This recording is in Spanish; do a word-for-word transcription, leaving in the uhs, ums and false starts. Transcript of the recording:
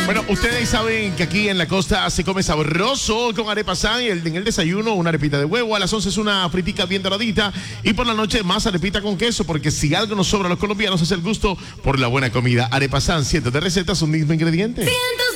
Bueno, ustedes saben que aquí en la costa se come sabroso con arepa san. El, en el desayuno una arepita de huevo, a las once es una fritica bien doradita y por la noche más arepita con queso, porque si algo nos sobra a los colombianos es el gusto por la buena comida. Arepa san, cientos de recetas, un mismo ingrediente. Cientos